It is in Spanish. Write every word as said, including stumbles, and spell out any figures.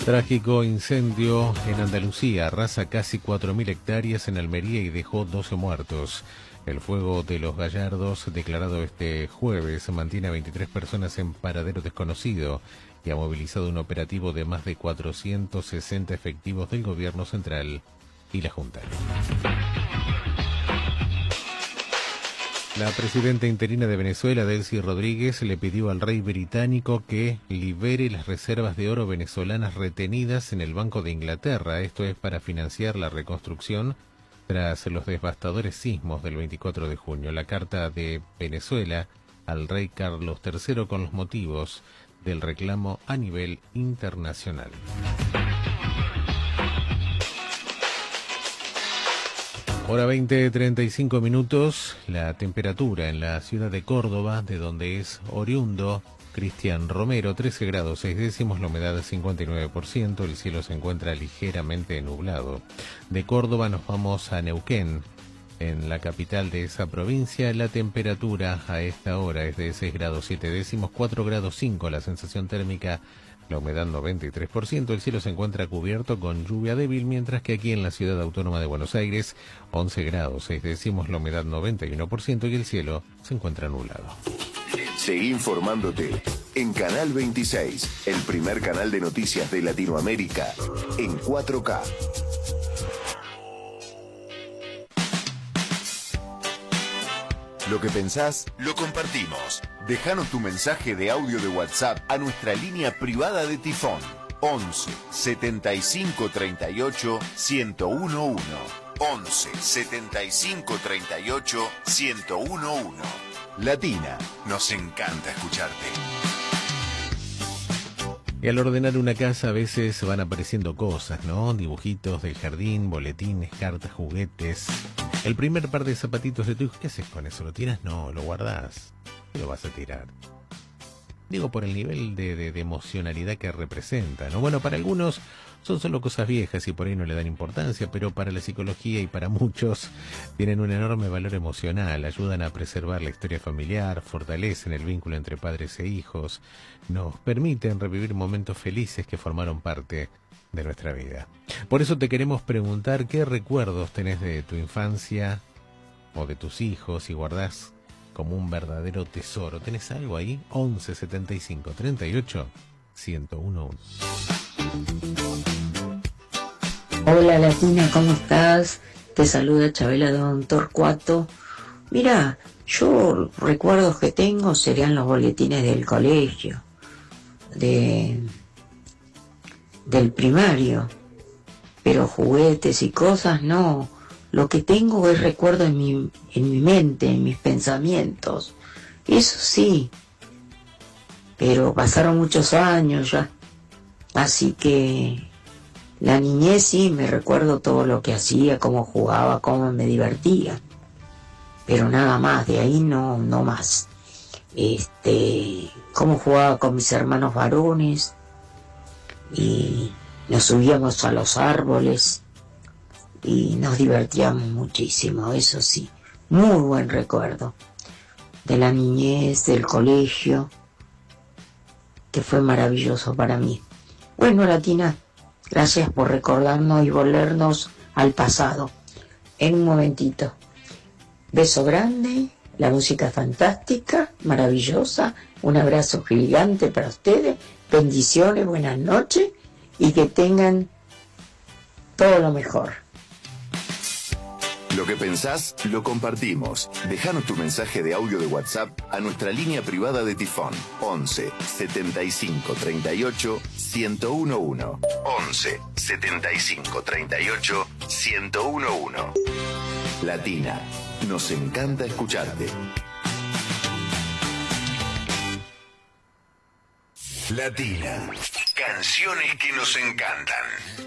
Trágico incendio en Andalucía, arrasa casi cuatro mil hectáreas en Almería y dejó doce muertos. El fuego de los Gallardos, declarado este jueves, mantiene a veintitrés personas en paradero desconocido y ha movilizado un operativo de más de cuatrocientos sesenta efectivos del gobierno central y la Junta. La presidenta interina de Venezuela, Delcy Rodríguez, le pidió al rey británico que libere las reservas de oro venezolanas retenidas en el Banco de Inglaterra. Esto es para financiar la reconstrucción tras los devastadores sismos del veinticuatro de junio. La carta de Venezuela al rey Carlos tercero con los motivos del reclamo a nivel internacional. Hora veinte, treinta y cinco minutos, la temperatura en la ciudad de Córdoba, de donde es oriundo Cristian Romero, trece grados seis décimos, la humedad cincuenta y nueve por ciento, el cielo se encuentra ligeramente nublado. De Córdoba nos vamos a Neuquén, en la capital de esa provincia, la temperatura a esta hora es de seis grados siete décimos, cuatro grados cinco, la sensación térmica, la humedad noventa y tres por ciento, el cielo se encuentra cubierto con lluvia débil, mientras que aquí en la ciudad autónoma de Buenos Aires, once grados seis décimos, la humedad noventa y uno por ciento y el cielo se encuentra nublado. Seguí informándote en Canal veintiséis, el primer canal de noticias de Latinoamérica, en cuatro K. Lo que pensás, lo compartimos. Déjanos tu mensaje de audio de WhatsApp a nuestra línea privada de Tifón. once, setenta y cinco, treinta y ocho, ciento uno. once, setenta y cinco, treinta y ocho, ciento uno. Latina, nos encanta escucharte. Y al ordenar una casa a veces van apareciendo cosas, ¿no? Dibujitos del jardín, boletines, cartas, juguetes. El primer par de zapatitos de tu hijo, ¿qué haces con eso? ¿Lo tiras? No, lo guardás. ¿Qué lo vas a tirar? Digo, por el nivel de, de, de emocionalidad que representa, ¿no? Bueno, para algunos son solo cosas viejas y por ahí no le dan importancia, pero para la psicología y para muchos tienen un enorme valor emocional, ayudan a preservar la historia familiar, fortalecen el vínculo entre padres e hijos, nos permiten revivir momentos felices que formaron parte de nuestra vida. Por eso te queremos preguntar qué recuerdos tenés de tu infancia o de tus hijos y guardás como un verdadero tesoro. ¿Tenés algo ahí? once, setenta y cinco, treinta y ocho, ciento uno. Hola Latina, ¿cómo estás? Te saluda Chabela Don Torcuato. Mira, yo recuerdos que tengo serían los boletines del colegio, de del primario, pero juguetes y cosas no. Lo que tengo es recuerdo en mi, en mi mente, en mis pensamientos. Eso sí, pero pasaron muchos años ya. Así que la niñez sí, me recuerdo todo lo que hacía, cómo jugaba, cómo me divertía. Pero nada más, de ahí no, no más. Este, cómo jugaba con mis hermanos varones y nos subíamos a los árboles y nos divertíamos muchísimo, eso sí, muy buen recuerdo de la niñez, del colegio, que fue maravilloso para mí. Bueno, Latina, gracias por recordarnos y volvernos al pasado. En un momentito, beso grande, la música fantástica, maravillosa, un abrazo gigante para ustedes, bendiciones, buenas noches y que tengan todo lo mejor. Lo que pensás, lo compartimos. Déjanos tu mensaje de audio de WhatsApp a nuestra línea privada de Tifón. once, setenta y cinco, treinta y ocho, ciento uno. once, setenta y cinco, treinta y ocho, ciento uno. Latina, nos encanta escucharte. Latina, canciones que nos encantan.